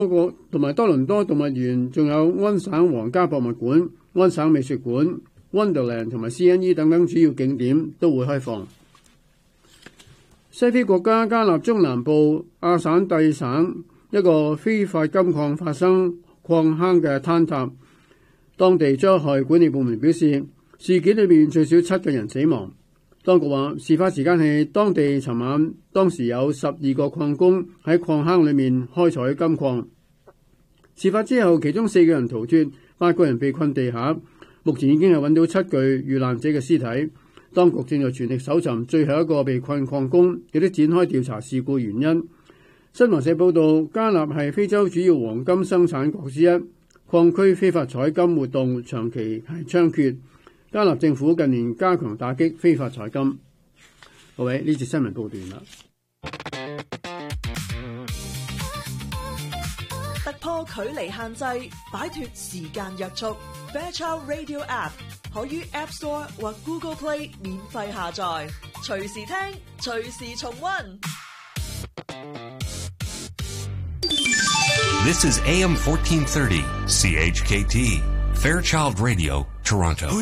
同埋多倫多動物園，仲有安省皇家博物館、安省美術館、Wonderland 同埋 CNE 等等主要景點都會開放。西非國家加納中南部阿省蒂省一個非法金礦發生礦坑嘅坍塌，當地災害管理部門表示，事件裏面最少7個人死亡。當局話，事發時間係當地尋晚，當時有12個礦工喺礦坑裏面開採金礦。事發之後，其中4個人逃脫，8個人被困地下。目前已經係揾到7具遇難者嘅屍體。當局正在全力搜尋最後一個被困礦工，亦都展開調查事故原因。新華社報道，加納係非洲主要黃金生產國之一，礦區非法採金活動長期係猖獗。加納政府近年加強打擊非法採金。各位，呢節新聞報段啦。 突破距離限制，擺脫時間約束。Fairchild Radio App 可於 App Store 或 Google Play 免費下載，隨時聽，隨時重溫。 This is AM 1430 CHKT Fairchild Radio, Toronto.